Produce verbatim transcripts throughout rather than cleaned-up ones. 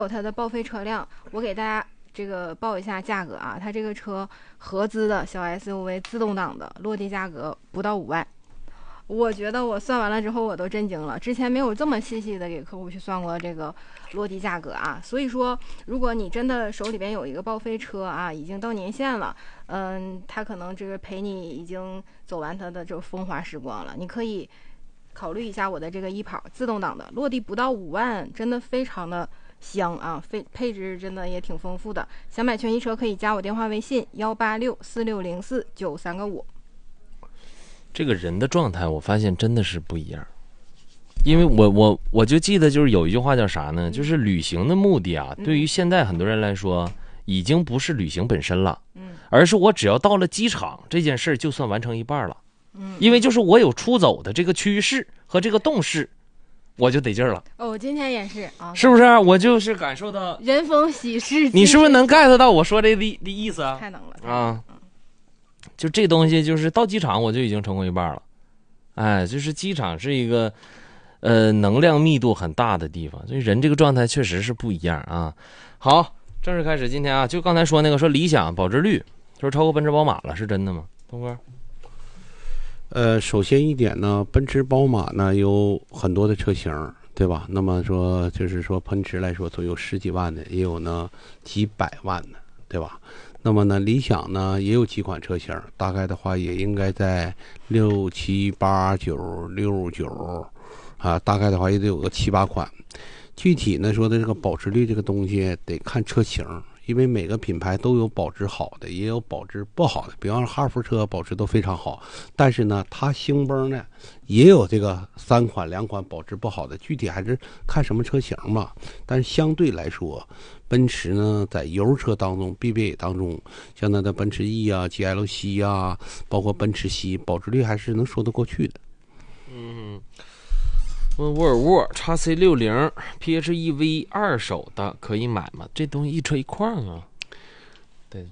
有它的报废车辆，我给大家这个报一下价格啊。它这个车合资的小 S U V 自动挡的，落地价格不到五万。我觉得我算完了之后我都震惊了，之前没有这么细细的给客户去算过这个落地价格啊。所以说，如果你真的手里边有一个报废车啊，已经到年限了，嗯，他可能这个陪你已经走完他的这个风华时光了，你可以考虑一下我的这个一跑自动挡的，落地不到五万，真的非常的香啊，配配置真的也挺丰富的。想买全新车可以加我电话微信幺八六四六零四九三个五。 这个人的状态，我发现真的是不一样。因为我我我就记得就是有一句话叫啥呢？就是旅行的目的啊，对于现在很多人来说，已经不是旅行本身了，而是我只要到了机场，这件事就算完成一半了。因为就是我有出走的这个趋势和这个动势，我就得劲儿了。 哦，我今天也是啊， 是不是？我就是感受到人逢喜事， 你是不是能 get 到我说这的的意思啊？ 太能了啊！就这东西，就是到机场我就已经成功一半了。哎，就是机场是一个呃能量密度很大的地方，所以人这个状态确实是不一样啊。好，正式开始今天啊，就刚才说那个说理想保值率说超过奔驰宝马了，是真的吗？东哥？ 呃，首先一点呢，奔驰宝马呢有很多的车型，对吧？那么说就是说奔驰来说，都有十几万的，也有呢几百万的，对吧？那么呢，理想呢也有几款车型，大概的话也应该在六七八九六九啊，大概的话也得有个七八款。具体呢说的这个保值率这个东西得看车型，因为每个品牌都有保值好的，也有保值不好的。比方说哈弗车保值都非常好，但是呢，它星崩呢也有这个三款两款保值不好的，具体还是看什么车型嘛。但是相对来说，奔驰呢在油车当中 B B A 当中，像它的奔驰 E 啊 G L C 啊，包括奔驰 C， 保值率还是能说得过去的。 嗯，问沃尔沃 X C 六十 P H E V 二手的可以买吗？这东西一车一况啊。对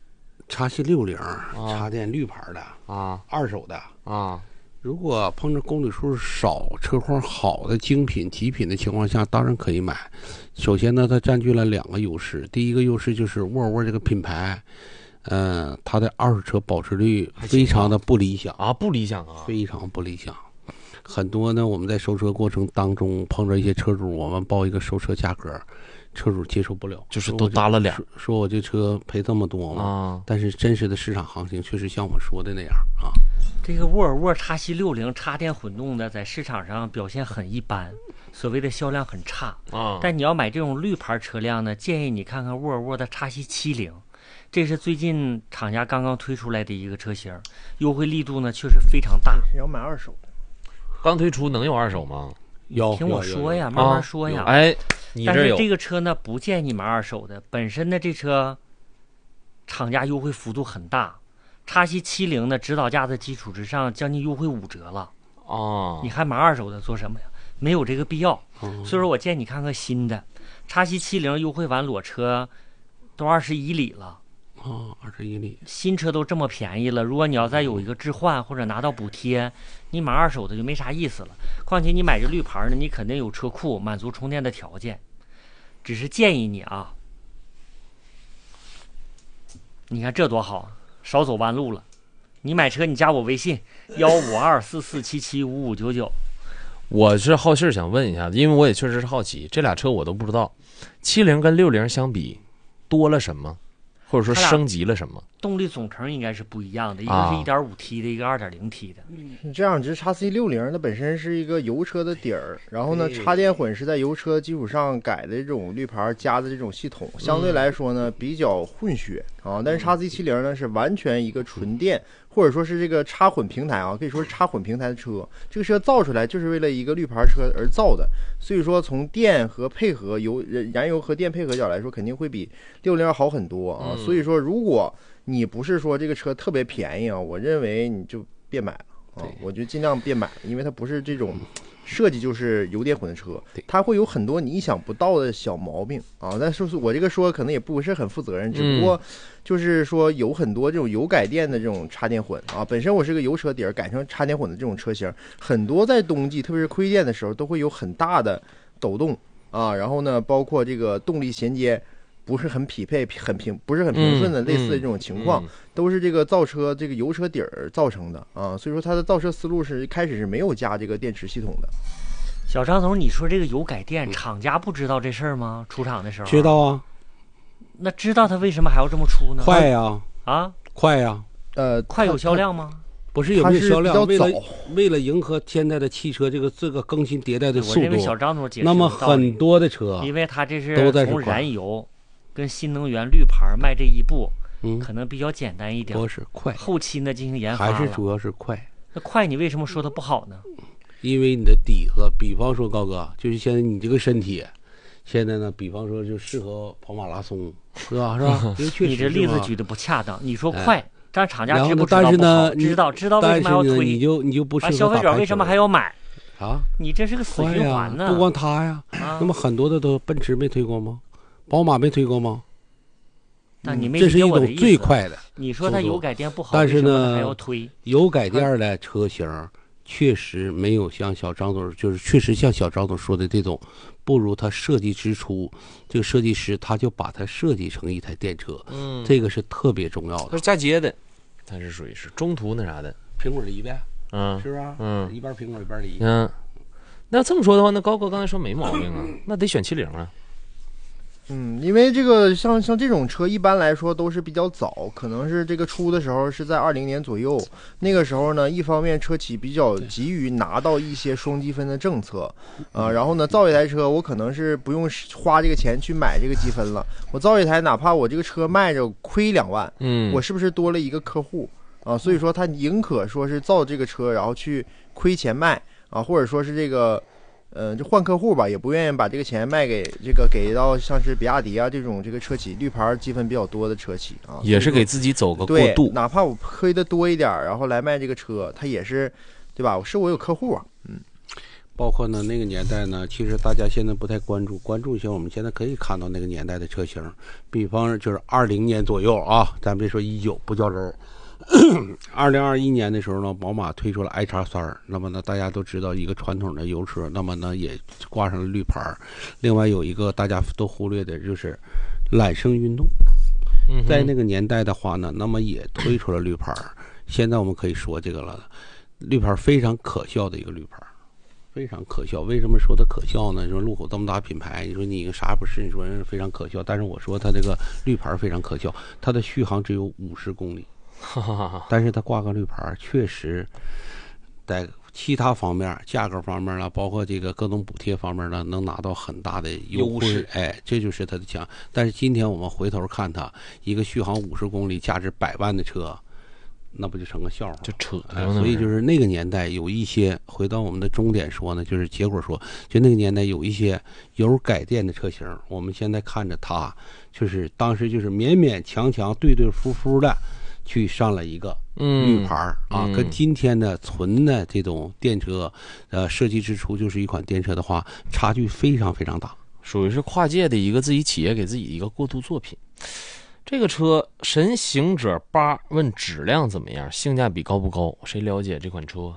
X C 六十插电绿牌的啊， 二手的啊。 如果碰着公里数少、车况好的精品、极品的情况下，当然可以买。首先呢，它占据了两个优势。第一个优势就是沃尔沃这个品牌，呃，它的二手车保值率非常的不理想啊，不理想啊， 非常不理想。很多呢，我们在收车过程当中碰着一些车主，我们报一个收车价格，车主接受不了， 就是都搭了俩， 说, 说我这车赔这么多嘛、 啊、 但是真实的市场行情确实像我说的那样啊。 这个沃尔沃 X C 六十 插电混动的在市场上表现很一般，所谓的销量很差啊。 但你要买这种绿牌车辆呢，建议你看看沃尔沃的 X C 七十，这是最近厂家刚刚推出来的一个车型，优惠力度呢确实非常大。 要买二手的， 刚推出能有二手吗？ 有， 听我说呀，慢慢说呀。 啊、哎，你这有。 但是这个车呢，不建议买二手的，本身的这车厂家优惠幅度很大。X C 七十呢，指导价的基础之上，将近优惠五折了。 哦， 你还买二手的做什么呀？没有这个必要。 嗯、 所以说我建议你看看新的 ，X C 七十优惠完裸车都二十一里了。 哦，二十一里。 新车都这么便宜了，如果你要再有一个置换或者拿到补贴，你买二手的就没啥意思了。况且你买这绿牌呢，你肯定有车库，满足充电的条件。只是建议你啊，你看这多好。少走弯路了，你买车你加我微信幺五二四四七七五五九九。 我是好信想问一下，因为我也确实是好奇，这俩车我都不知道，七零跟六零相比多了什么，或者说升级了什么？ 动力总成应该是不一样的，一个是 一点五 T 的，一个 二点零 T 的。 你这样，这 X C 六十它本身是一个油车的底儿，然后呢，插电混是在油车基础上改的这种绿牌加的这种系统，相对来说呢比较混血啊。但是 X C 七十呢是完全一个纯电，或者说是这个插混平台啊，可以说是插混平台的车。这个车造出来就是为了一个绿牌车而造的，所以说从电和配合油燃油和电配合角来说，肯定会比六零要好很多啊。所以说如果你不是说这个车特别便宜啊，我认为你就别买了啊！我觉得尽量别买，因为它不是这种设计就是油电混的车，它会有很多你意想不到的小毛病啊。但是我这个说可能也不是很负责任，只不过就是说有很多这种油改电的这种插电混啊。本身我是个油车底儿改成插电混的这种车型，很多在冬季特别是亏电的时候都会有很大的抖动啊，然后呢，包括这个动力衔接不是很匹配、很平，不是很平顺的， 嗯类似的这种情况， 嗯都是这个造车这个油车底儿造成的啊。所以说它的造车思路是开始是没有加这个电池系统的。 小张总，你说这个油改电，厂家不知道这事儿吗？出厂的时候知道啊， 那知道他为什么还要这么出呢？ 快呀， 啊， 快呀， 呃， 快有销量吗？ 不是有它是没有销量？为了比较早为了迎合现在的汽车这个这个更新迭代的我速认为小度， 张总解释那么有道理很多的车， 因为他这是都在这从块儿燃油跟新能源绿牌迈这一步， 嗯， 可能比较简单一点不。是快， 后期呢进行研发了， 还是主要是快。 那快你为什么说它不好呢？ 因为你的底子，比方说高哥，就是现在你这个身体，现在呢，比方说就适合跑马拉松，是吧？是吧？因为确实你这是嘛例子举的不恰当。你说哎快，但厂家然后呢知不知道但是不好？ 呢你知道，知道为但是什么还要呢，你推？ 就你就不适完， 合消费打排者为什么球还要买？ 啊？ 你这是个死快呀循环呢。 不光他呀， 啊那么很多的都奔驰没推过吗？宝马没推过吗？ 但你没这是一理解我的种最意思。 快的你说它速度油改电不好， 但是为什么它呢还要推？ 油改电的车型，确实没有像小张总，就是确实像小张总说的这种，不如他设计之初，这个设计师他就把它设计成一台电车， 嗯， 这个是特别重要的它是。嫁接的，它是属于是中途那啥的， 苹果梨呗， 嗯是不是？ 嗯一半苹果一半梨。 嗯。那这么说的话，那高哥刚才说没毛病啊，那得选七零啊。 嗯，因为这个像像这种车，一般来说都是比较早，可能是这个出的时候是在二零年左右。那个时候呢，一方面车企比较急于拿到一些双积分的政策，啊、然后呢，造一台车我可能是不用花这个钱去买这个积分了，我造一台，哪怕我这个车卖着亏两万， 嗯， 我是不是多了一个客户啊？所以说他宁可说是造这个车，然后去亏钱卖啊，或者说是这个。嗯、呃，就换客户吧，也不愿意把这个钱卖给这个给到像是比亚迪啊这种这个车企，绿牌积分比较多的车企啊， 也是给自己走个过对， 渡。 哪怕我亏的多一点，然后来卖这个车，它也是，对吧？是我有客户啊，嗯。 包括呢那个年代呢，其实大家现在不太关注，关注一下我们现在可以看到那个年代的车型，比方就是二零年左右啊，咱别说一九不较真儿。二零二一年的时候呢，宝马推出了 i 叉三，那么呢，大家都知道一个传统的油车，那么呢也挂上了绿牌。另外有一个大家都忽略的就是揽胜运动， 嗯哼， 在那个年代的话呢，那么也推出了绿牌。现在我们可以说这个了，绿牌非常可笑的一个绿牌，非常可笑。为什么说它可笑呢？你说路虎这么大品牌，你说你啥也不是，你说人非常可笑。但是我说它这个绿牌非常可笑，它的续航只有五十公里。但是它挂个绿牌，确实在其他方面、价格方面了，包括这个各种补贴方面呢，能拿到很大的优惠。 优势哎，这就是它的强。但是今天我们回头看它，一个续航五十公里、价值百万的车，那不就成个笑话？ 就扯哎了呢。 所以就是那个年代有一些，回到我们的终点说呢，就是结果说，就那个年代有一些油改电的车型，我们现在看着它，就是当时就是勉勉强强、对对付付的。去上了一个绿牌啊， 嗯、 跟今天的纯的这种电车，呃，设计之初就是一款电车的话，差距非常非常大， 属于是跨界的一个自己企业给自己一个过渡作品。这个车神行者八问质量怎么样，性价比高不高？谁了解这款车？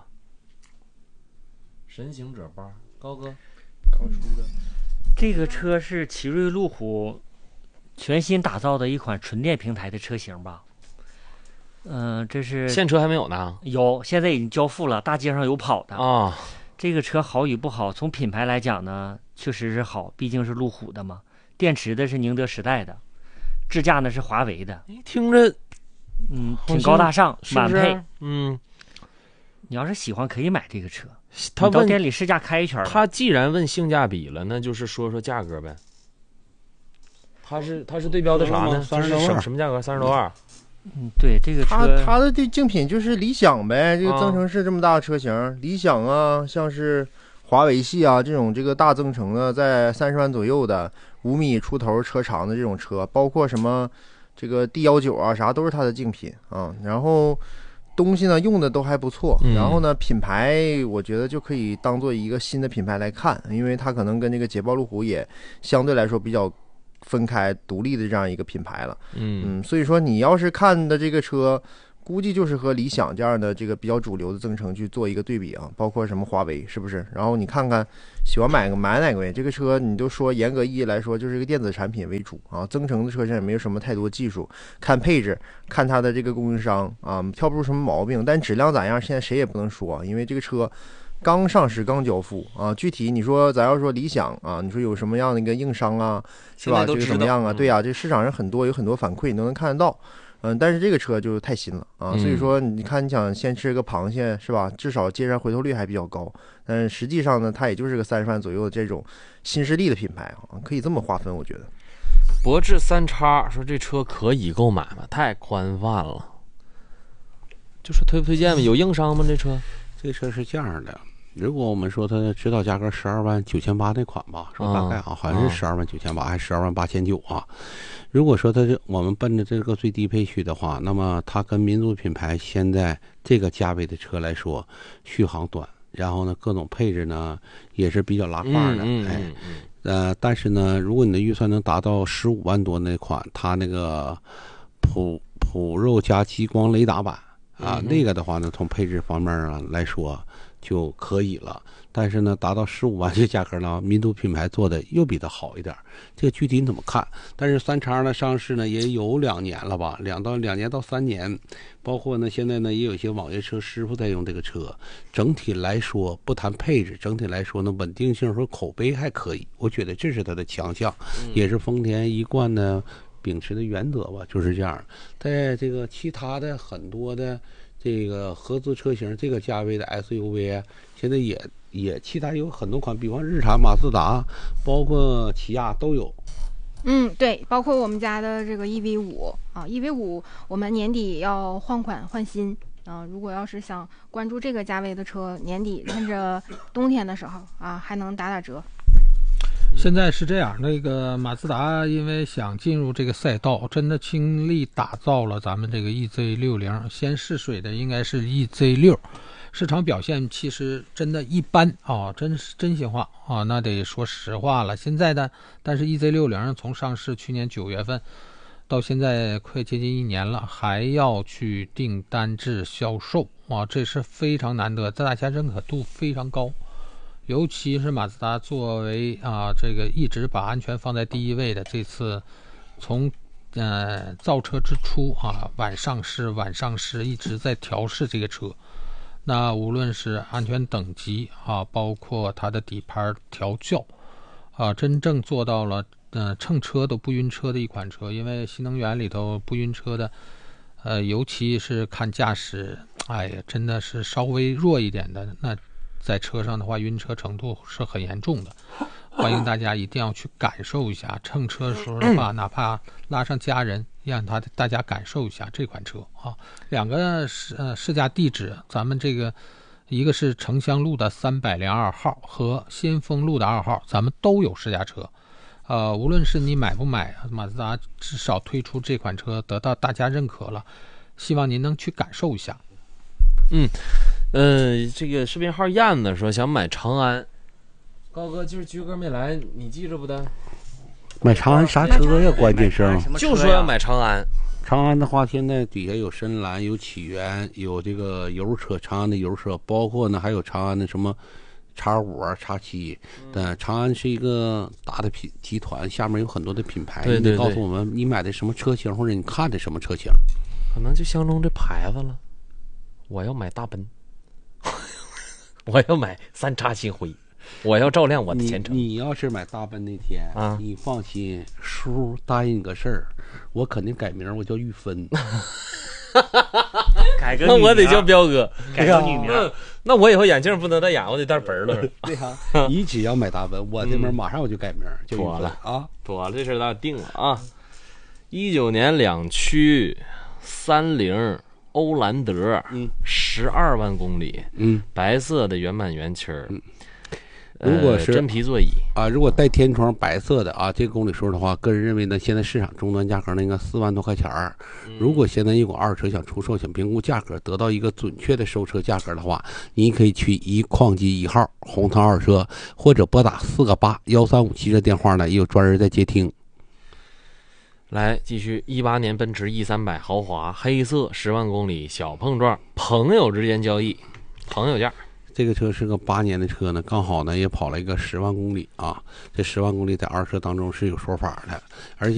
神行者八，高哥刚出的这个车是奇瑞路虎全新打造的一款纯电平台的车型吧？嗯、呃，这是现车还没有呢， 有，现在已经交付了，大街上有跑的啊。 这个车好与不好，从品牌来讲呢，确实是好，毕竟是路虎的嘛。电池的是宁德时代的，智驾呢是华为的， 听着， 嗯，挺高大上， 是不是满配。 嗯， 你要是喜欢，可以买这个车。 他你到店里试驾开一圈。 他既然问性价比了，那就是说说价格呗。他是他是对标的啥呢？ 三十多万， 什么什么价格？三十多万。 嗯，对，这个车它它的这竞品就是理想呗，这个啊增程式这么大的车型，理想啊，像是华为系啊这种这个大增程的，在三十万左右的五米出头车长的这种车，包括什么这个 D 幺九啊啥都是它的竞品啊。然后东西呢用的都还不错， 嗯然后呢品牌我觉得就可以当做一个新的品牌来看，因为它可能跟这个捷豹路虎也相对来说比较分开独立的这样一个品牌了。 嗯嗯，所以说你要是看的这个车估计就是和理想这样的这个比较主流的增程去做一个对比啊，包括什么华为是不是？然后你看看喜欢买个买哪个位，这个车你都说严格意义来说就是一个电子产品为主啊，增程的车上也没有什么太多技术，看配置，看它的这个供应商啊，挑不出什么毛病，但质量咋样，现在谁也不能说，因为这个车刚上市刚交付啊，具体你说咱要说理想啊，你说有什么样的一个硬伤啊，是吧？这个怎么样啊？对呀、啊，这市场上很多有很多反馈，你都能看得到。嗯，但是这个车就太新了啊，所以说你看，你想先吃个螃蟹是吧？至少街上回头率还比较高，但实际上呢，它也就是个三十万左右的这种新势力的品牌啊，可以这么划分，我觉得。 博智三叉说这车可以购买吗？太宽泛了，就说推不推荐吧？有硬伤吗？这车？ 这车是这样的。如果我们说它指导价格十二万九千八那款吧，说大概啊，好像是十二万九千八，还是十二万八千九啊？如果说它是我们奔着这个最低配区的话，那么它跟民族品牌现在这个价位的车来说，续航短，然后呢各种配置呢也是比较拉胯的， 嗯嗯哎， 嗯嗯呃，但是呢，如果你的预算能达到十五万多那款，它那个普普肉加激光雷达版啊， 嗯、 那个的话呢，从配置方面啊来说就可以了。但是呢，达到十五万这价格呢，民族品牌做的又比它好一点，这个具体你怎么看？但是三叉呢上市呢也有两年了吧，两到两年到三年，包括呢现在呢也有一些网约车师傅在用这个车。整体来说，不谈配置，整体来说呢稳定性和口碑还可以，我觉得这是它的强项，也是丰田一贯的秉持的原则吧，就是这样。在这个其他的很多的这个合资车型，这个价位的 S U V 现在也也其他有很多款，比方日产、马自达，包括起亚都有。 嗯，对，包括我们家的这个 E V 五啊 ，E V 五我们年底要换款换新啊。如果要是想关注这个价位的车，年底趁着冬天的时候啊，还能打打折。 现在是这样，那个马自达因为想进入这个赛道，真的倾力打造了咱们这个 E Z 六十，先试水的应该是 E Z 六，市场表现其实真的一般啊，真是真心话啊，那得说实话了。现在的，但是 E Z 六十从上市去年九月份到现在快接近一年了，还要去订单制销售啊，这是非常难得，大家认可度非常高。尤其是马自达作为啊这个一直把安全放在第一位的，这次从呃造车之初啊晚上市晚上市一直在调试这个车，那无论是安全等级啊，包括它的底盘调教啊，真正做到了呃乘车都不晕车的一款车。因为新能源里头不晕车的，呃尤其是看驾驶，哎呀真的是稍微弱一点的那。在车上的话，晕车程度是很严重的，欢迎大家一定要去感受一下。乘车的时候的话，哪怕拉上家人，让他大家感受一下这款车啊。两个试呃试驾地址，咱们这个一个是城乡路的三百零二号和先锋路的二号，咱们都有试驾车。呃，无论是你买不买，马自达至少推出这款车得到大家认可了，希望您能去感受一下。 嗯。呃，这个视频号燕子说想买长安，高哥就是居哥没来，你记着不的？ 买长安啥车呀？关键是就说要买长安。 长安的话，现在底下有深蓝，有起源，有这个油车，长安的油车，包括呢还有长安的什么叉五啊、叉七。但长安是一个大的品集团，下面有很多的品牌。 对对对， 你得告诉我们你买的什么车型，或者你看的什么车型。 可能就相中这牌子了。我要买大奔。我要买三叉新辉，我要照亮我的前程。 你, 你要是买大奔那天啊， 你放心，叔答应你个事儿，我肯定改名，我叫玉芬。 改个那我得叫彪哥， 改个女名。 那, 那我以后眼镜不能戴眼，我得戴本了。 对呀、啊，你只要买大奔，我这边马上我就改名，就妥了啊， 妥了，这事儿咱定了啊。一九年两驱三菱。欧蓝德， 嗯， 十二万公里， 嗯， 白色的原版原漆儿， 嗯，如果是、 呃、真皮座椅啊，如果带天窗白色的啊，这个公里数的话，个人认为呢，现在市场终端价格呢应该四万多块钱儿。嗯、如果现在一款二手车想出售，想评估价格，得到一个准确的收车价格的话，你可以去一矿机一号红汤二车，或者拨打四个八幺三五七的电话呢，也有专人在接听。 来继续，一八年奔驰 E 三百豪华黑色十万公里小碰撞，朋友之间交易，朋友价。 这个车是个八年的车呢，刚好呢也跑了一个十万公里啊。这十万公里在二手车当中是有说法的，而且